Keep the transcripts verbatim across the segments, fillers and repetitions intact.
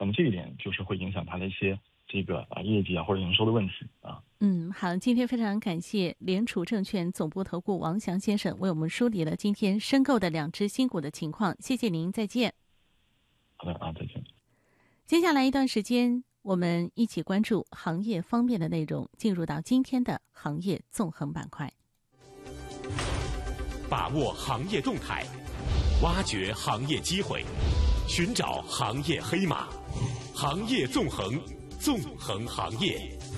能这一点就是会影响它的一些这个啊业绩啊或者营收的问题啊。 嗯，好，今天非常感谢联储证券总部投顾王翔先生为我们梳理了今天申购的两只新股的情况，谢谢您，再见。 好的啊，再见。 接下来一段时间，我们一起关注行业方面的内容，进入到今天的行业纵横板块， 把握行业动态，挖掘行业机会，寻找行业黑马，行业纵横，纵横行业。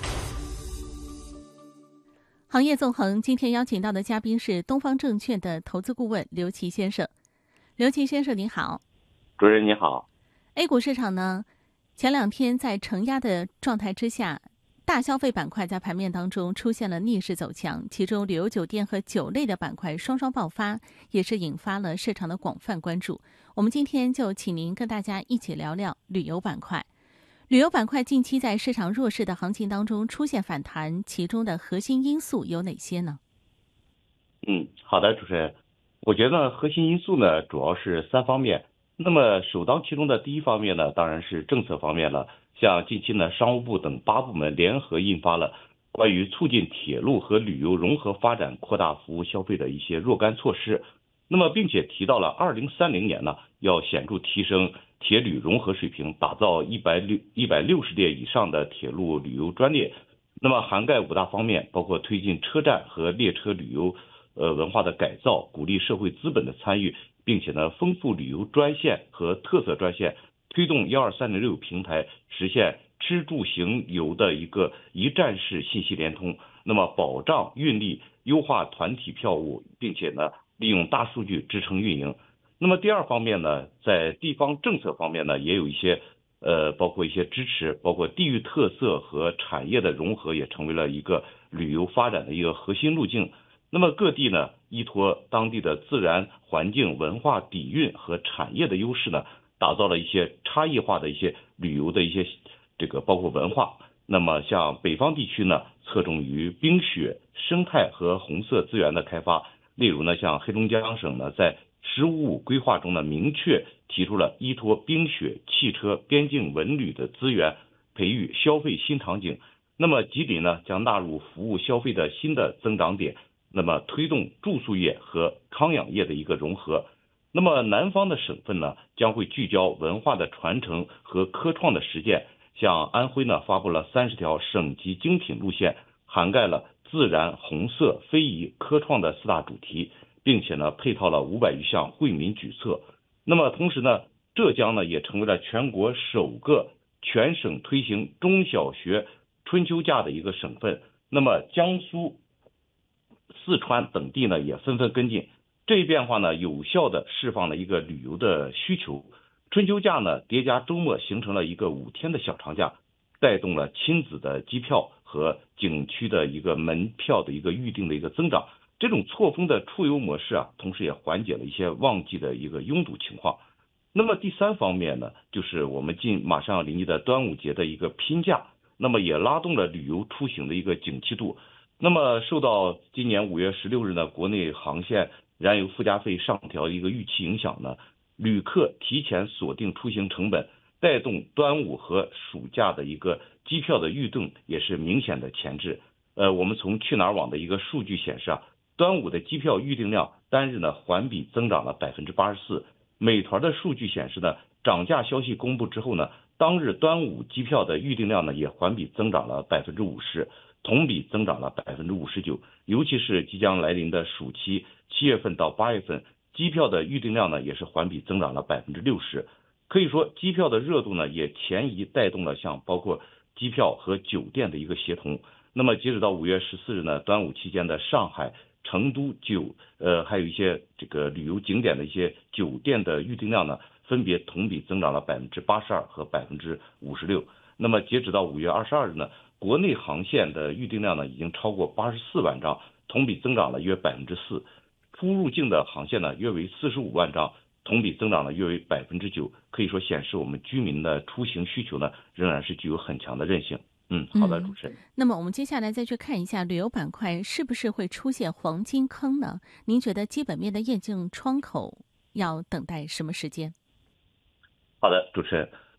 行业纵横，今天邀请到的嘉宾是东方证券的投资顾问刘琦先生。刘琦先生您好。 主持人你好。 A 股市场呢，前两天在承压的状态之下，大消费板块在盘面当中出现了逆势走强，其中旅游酒店和酒类的板块双双爆发，也是引发了市场的广泛关注。我们今天就请您跟大家一起聊聊旅游板块。旅游板块近期在市场弱势的行情当中出现反弹，其中的核心因素有哪些呢？ 嗯，好的，主持人，我觉得核心因素呢主要是三方面。那么首当其冲的第一方面呢，当然是政策方面了。像近期呢，商务部等八部门联合印发了关于促进铁路和旅游融合发展、扩大服务消费的一些若干措施。那么，并且提到了二零三零年呢，要显著提升铁旅融合水平，打造一百六一百六十列以上的铁路旅游专列。那么涵盖五大方面，包括推进车站和列车旅游呃文化的改造，鼓励社会资本的参与，并且呢，丰富旅游专线和特色专线，推动幺二三零六平台实现吃住行游的一个一站式信息联通。那么保障运力，优化团体票务，并且呢，利用大数据支撑运营。那么第二方面呢，在地方政策方面呢，也有一些呃，包括一些支持，包括地域特色和产业的融合，也成为了一个旅游发展的一个核心路径。那么各地呢，依托当地的自然环境、文化底蕴和产业的优势呢，打造了一些差异化的一些旅游的一些这个包括文化。那么像北方地区呢，侧重于冰雪、生态和红色资源的开发。例如呢，像黑龙江省呢，在“十五五”规划中呢，明确提出了依托冰雪、汽车、边境文旅的资源，培育消费新场景。那么吉林呢，将纳入服务消费的新的增长点。那么推动住宿业和康养业的一个融合。那么南方的省份呢，将会聚焦文化的传承和科创的实践。像安徽呢，发布了三十条省级精品路线，涵盖了自然、红色、非遗、科创的四大主题，并且呢，配套了五百余项惠民举措。那么同时呢，浙江呢，也成为了全国首个全省推行中小学春秋假的一个省份。那么江苏、四川等地呢也纷纷跟进，这一变化呢有效的释放了一个旅游的需求。春秋假呢叠加周末，形成了一个五天的小长假，带动了亲子的机票和景区的一个门票的一个预定的一个增长。这种错峰的出游模式啊，同时也缓解了一些旺季的一个拥堵情况。那么第三方面呢，就是我们近马上要临近的端午节的一个拼假，那么也拉动了旅游出行的一个景气度。那么受到今年五月十六日呢，国内航线燃油附加费上调一个预期影响呢，旅客提前锁定出行成本，带动端午和暑假的一个机票的预订也是明显的前置。呃，我们从去哪儿网的一个数据显示啊，端午的机票预订量单日呢环比增长了百分之八十四。美团的数据显示呢，涨价消息公布之后呢，当日端午机票的预订量呢也环比增长了百分之五十。同比增长了百分之五十九，尤其是即将来临的暑期，七月份到八月份，机票的预订量呢也是环比增长了百分之六十。可以说，机票的热度呢也前移带动了像包括机票和酒店的一个协同。那么截止到五月十四日呢，端午期间的上海、成都酒呃还有一些这个旅游景点的一些酒店的预订量呢，分别同比增长了百分之八十二和百分之五十六。那么截止到五月二十二日呢，国内航线的预订量呢已经超过八十四万张，同比增长了约百分之四。出入境的航线呢约为四十五万张，同比增长了约为百分之九。可以说显示我们居民的出行需求呢仍然是具有很强的韧性。嗯，好的，主持人。 嗯、那么我们接下来再去看一下旅游板块是不是会出现黄金坑呢？您觉得基本面的验证窗口要等待什么时间？ 好的，主持人。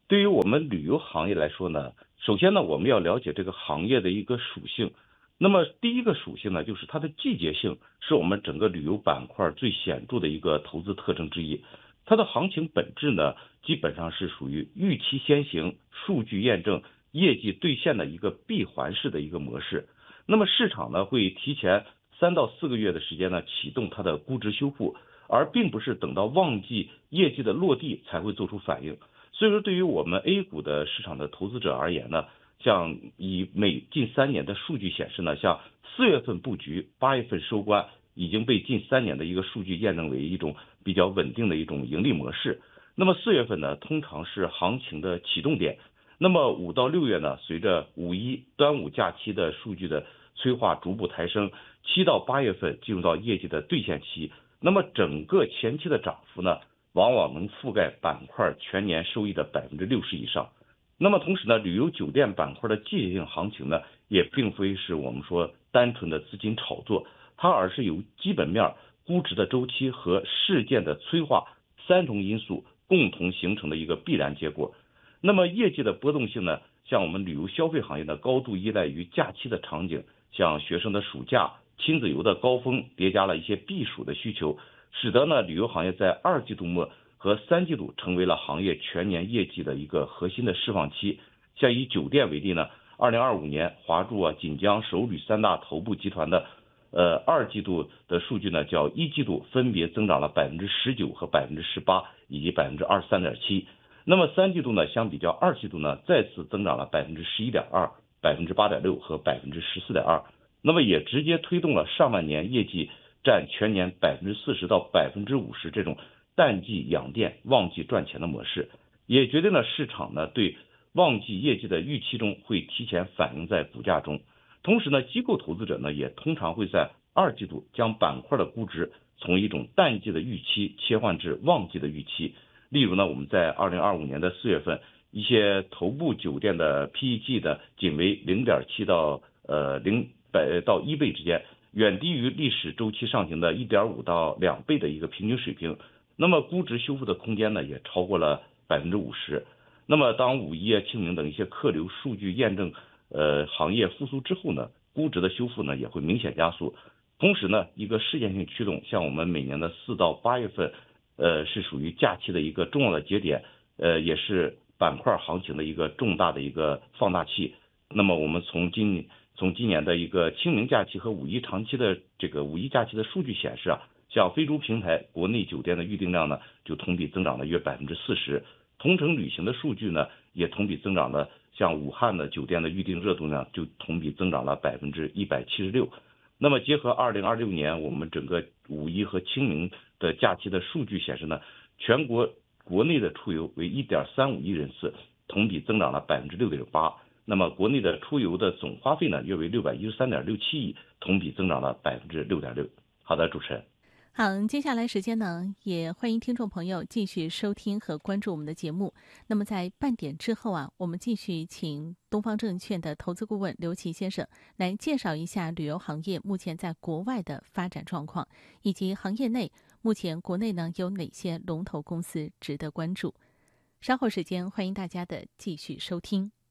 对于我们旅游行业来说呢，首先呢，我们要了解这个行业的一个属性。那么第一个属性呢，就是它的季节性是我们整个旅游板块最显著的一个投资特征之一。它的行情本质呢，基本上是属于预期先行、数据验证、业绩兑现的一个闭环式的一个模式。那么市场呢，会提前三到四个月的时间呢，启动它的估值修复，而并不是等到旺季业绩的落地才会做出反应。所以说，对于我们 A 股的市场的投资者而言呢，像以每近三年的数据显示呢，像四月份布局，八月份收官，已经被近三年的一个数据验证为一种比较稳定的一种盈利模式。那么四月份呢，通常是行情的启动点。那么五到六月呢，随着五一、端午假期的数据的催化逐步抬升，七到八月份进入到业绩的兑现期。那么整个前期的涨幅呢，往往能覆盖板块全年收益的百分之六十以上。那么同时呢，旅游酒店板块的季节性行情呢，也并非是我们说单纯的资金炒作，它而是由基本面、估值的周期和事件的催化三重因素共同形成的一个必然结果。那么业绩的波动性呢，像我们旅游消费行业呢，高度依赖于假期的场景，像学生的暑假、亲子游的高峰，叠加了一些避暑的需求，使得呢旅游行业在二季度末和三季度成为了行业全年业绩的一个核心的释放期。像以酒店为例呢，二零二五年华住啊、锦江、首旅三大头部集团的呃二季度的数据呢，较一季度分别增长了百分之十九和百分之十八以及百分之二十三点七。那么三季度呢，相比较二季度呢，再次增长了百分之十一点二、百分之八点六和百分之十四点二。那么也直接推动了上半年业绩占全年百分之四十到百分之五十这种淡季养店、旺季赚钱的模式，也决定了市场呢对旺季业绩的预期中会提前反映在股价中。同时呢，机构投资者呢也通常会在二季度将板块的估值从一种淡季的预期切换至旺季的预期。例如呢，我们在二零二五年的四月份，一些头部酒店的 P E G 的仅为零点七到呃零百到一倍之间，远低于历史周期上行的一点五到两倍的一个平均水平。那么估值修复的空间呢，也超过了百分之五十。那么当五一啊、清明等一些客流数据验证，呃，行业复苏之后呢，估值的修复呢也会明显加速。同时呢，一个事件性驱动，像我们每年的四到八月份，呃，是属于假期的一个重要的节点，呃，也是板块行情的一个重大的一个放大器。那么我们从今从今年的一个清明假期和五一长期的这个五一假期的数据显示啊，像飞猪平台国内酒店的预订量呢，就同比增长了约百分之四十。同城旅行的数据呢，也同比增长了，像武汉的酒店的预订热度呢，就同比增长了百分之一百七十六。那么结合二零二六年我们整个五一和清明的假期的数据显示呢，全国国内的出游为一点三五亿人次，同比增长了百分之六点八。那么国内的出游的总花费呢，约为六百一十三点六七亿，同比增长了百分之六点六。好的，主持人。 好，接下来时间呢，也欢迎听众朋友继续收听和关注我们的节目。那么在半点之后啊，我们继续请东方证券的投资顾问刘琦先生来介绍一下旅游行业目前在国外的发展状况，以及行业内目前国内呢有哪些龙头公司值得关注。稍后时间，欢迎大家的继续收听。